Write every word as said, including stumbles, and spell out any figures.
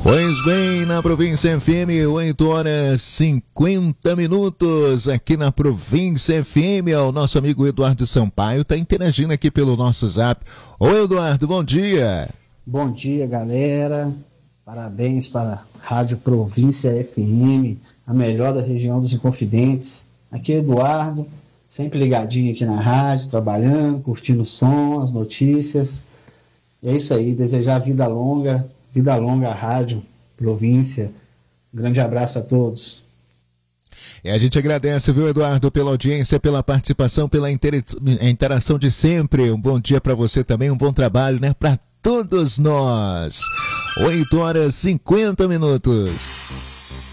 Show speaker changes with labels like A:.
A: Pois bem, na Província F M, oito horas e cinquenta minutos, aqui na Província F M, o nosso amigo Eduardo Sampaio está interagindo aqui pelo nosso zap. Oi, Eduardo, bom dia.
B: Bom dia, galera. Parabéns para a Rádio Província F M, a melhor da região dos Inconfidentes. Aqui é Eduardo, sempre ligadinho aqui na rádio, trabalhando, curtindo o som, as notícias. E é isso aí, desejar vida longa, vida longa à Rádio Província. Um grande abraço a todos.
A: E a gente agradece, viu, Eduardo, pela audiência, pela participação, pela interação de sempre. Um bom dia para você também, um bom trabalho, né, para todos nós. oito horas e cinquenta minutos.